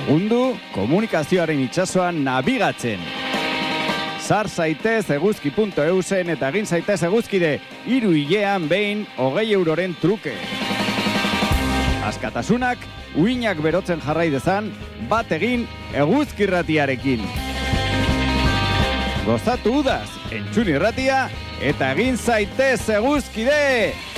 Mundu komunikazioaren itsasoan nabigatzen. Sar zaitez eguzki.eusen eta egin zaitez eguzkide 3 hilean behin 20 euroren truke. Askatasunak uinak berotzen jarrai dezan, bat egin Eguzki Irratiarekin. Gozatu udaz, entzun irratia eta egin zaitez eguzkide!